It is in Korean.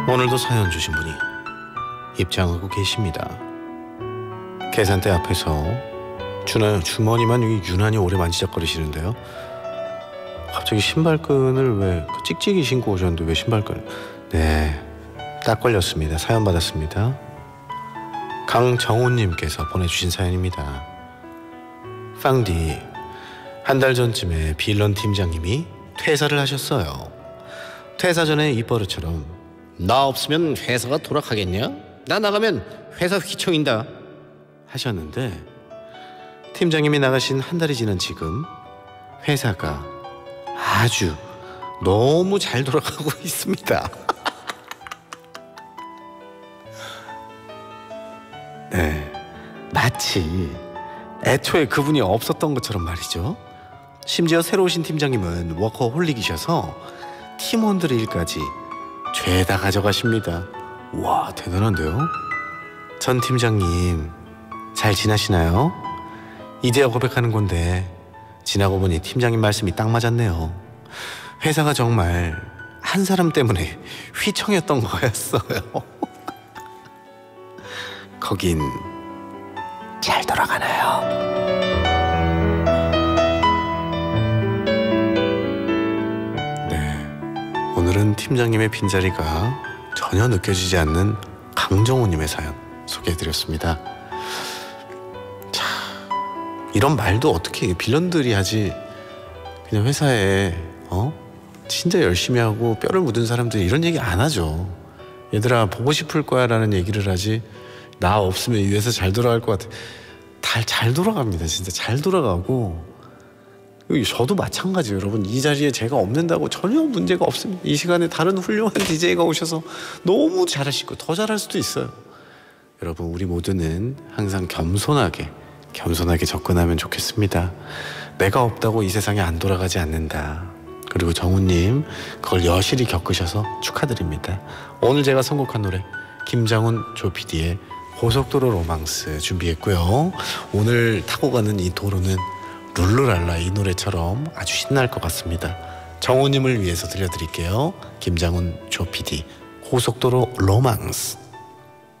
오늘도 사연 주신 분이 입장하고 계십니다. 계산대 앞에서 주머니만 유난히 오래 만지작거리시는데요. 갑자기 신발끈을 왜 찍찍이 신고 오셨는데 왜 신발끈을? 네, 딱 걸렸습니다. 사연 받았습니다. 강정호님께서 보내주신 사연입니다. 빵디, 한 달 전쯤에 빌런 팀장님이 퇴사를 하셨어요. 퇴사 전에 입버릇처럼 나 없으면 회사가 돌아가겠냐? 나 나가면 회사 휘청인다 하셨는데, 팀장님이 나가신 한 달이 지난 지금 회사가 아주 너무 잘 돌아가고 있습니다. 네, 마치 애초에 그분이 없었던 것처럼 말이죠. 심지어 새로 오신 팀장님은 워커홀릭이셔서 팀원들의 일까지 죄다 가져가십니다. 와, 대단한데요? 전 팀장님 잘 지나시나요? 이제야 고백하는 건데 지나고 보니 팀장님 말씀이 딱 맞았네요. 회사가 정말 한 사람 때문에 휘청였던 거였어요. 거긴 잘 돌아가나요? 오늘은 팀장님의 빈자리가 전혀 느껴지지 않는 강정호님의 사연 소개해드렸습니다. 자, 이런 말도 어떻게 빌런들이 하지. 그냥 회사에 진짜 열심히 하고 뼈를 묻은 사람들이 이런 얘기 안 하죠. 얘들아 보고 싶을 거야 라는 얘기를 하지, 나 없으면 이 회사 잘 돌아갈 것 같아. 잘 돌아갑니다. 진짜 잘 돌아가고, 저도 마찬가지예요. 여러분, 이 자리에 제가 없는다고 전혀 문제가 없습니다. 이 시간에 다른 훌륭한 DJ가 오셔서 너무 잘하시고 더 잘할 수도 있어요. 여러분, 우리 모두는 항상 겸손하게 접근하면 좋겠습니다. 내가 없다고 이 세상이 안 돌아가지 않는다. 그리고 정우님, 그걸 여실히 겪으셔서 축하드립니다. 오늘 제가 선곡한 노래 김장훈 조PD의 고속도로 로망스 준비했고요. 오늘 타고 가는 이 도로는 룰루랄라 이 노래처럼 아주 신날 것 같습니다. 정우님을 위해서 들려드릴게요. 김장훈 조PD 고속도로 로망스.